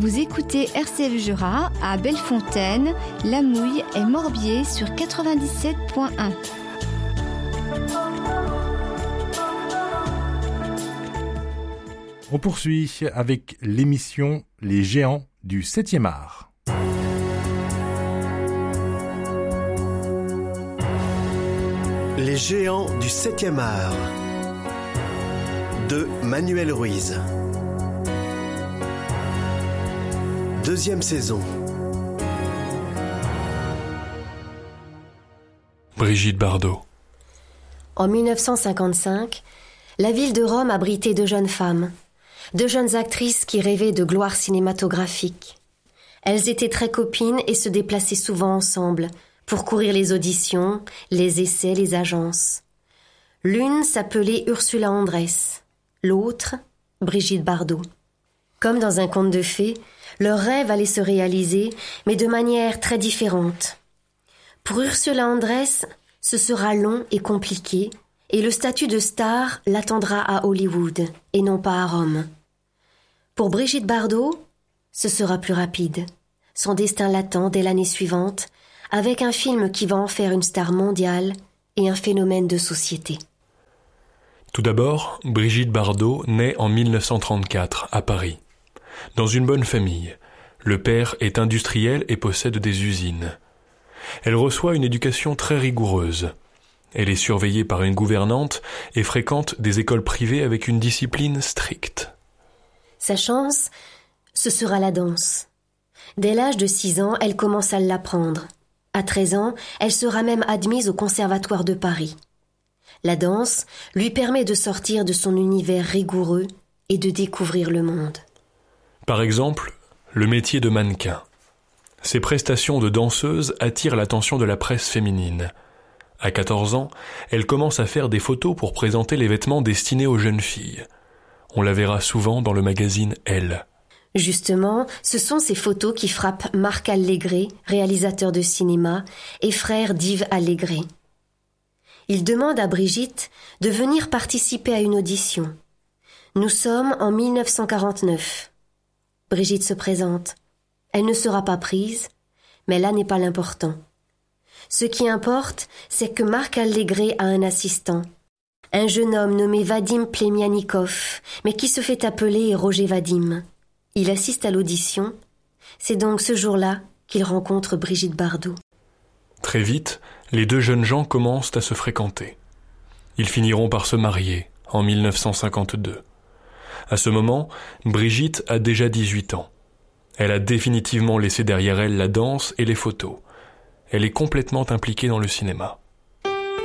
Vous écoutez RCF Jura à Bellefontaine, Lamouille et Morbier sur 97.1. On poursuit avec l'émission Les Géants du 7e art. Les Géants du 7e art de Manuel Ruiz. Deuxième saison. Brigitte Bardot. En 1955, la ville de Rome abritait deux jeunes femmes, deux jeunes actrices qui rêvaient de gloire cinématographique. Elles étaient très copines et se déplaçaient souvent ensemble pour courir les auditions, les essais, les agences. L'une s'appelait Ursula Andress, l'autre, Brigitte Bardot. Comme dans un conte de fées, leur rêve allait se réaliser, mais de manière très différente. Pour Ursula Andress, ce sera long et compliqué, et le statut de star l'attendra à Hollywood, et non pas à Rome. Pour Brigitte Bardot, ce sera plus rapide. Son destin l'attend dès l'année suivante, avec un film qui va en faire une star mondiale et un phénomène de société. Tout d'abord, Brigitte Bardot naît en 1934 à Paris. Dans une bonne famille, le père est industriel et possède des usines. Elle reçoit une éducation très rigoureuse. Elle est surveillée par une gouvernante et fréquente des écoles privées avec une discipline stricte. Sa chance, ce sera la danse. Dès l'âge de 6 ans, elle commence à l'apprendre. À 13 ans, elle sera même admise au Conservatoire de Paris. La danse lui permet de sortir de son univers rigoureux et de découvrir le monde. Par exemple, le métier de mannequin. Ses prestations de danseuse attirent l'attention de la presse féminine. À 14 ans, elle commence à faire des photos pour présenter les vêtements destinés aux jeunes filles. On la verra souvent dans le magazine Elle. Justement, ce sont ces photos qui frappent Marc Allégret, réalisateur de cinéma, et frère d'Yves Allégret. Il demande à Brigitte de venir participer à une audition. Nous sommes en 1949. Brigitte se présente. Elle ne sera pas prise, mais là n'est pas l'important. Ce qui importe, c'est que Marc Allégret a un assistant. Un jeune homme nommé Vadim Plemianikov, mais qui se fait appeler Roger Vadim. Il assiste à l'audition. C'est donc ce jour-là qu'il rencontre Brigitte Bardot. Très vite, les deux jeunes gens commencent à se fréquenter. Ils finiront par se marier en 1952. À ce moment, Brigitte a déjà 18 ans. Elle a définitivement laissé derrière elle la danse et les photos. Elle est complètement impliquée dans le cinéma.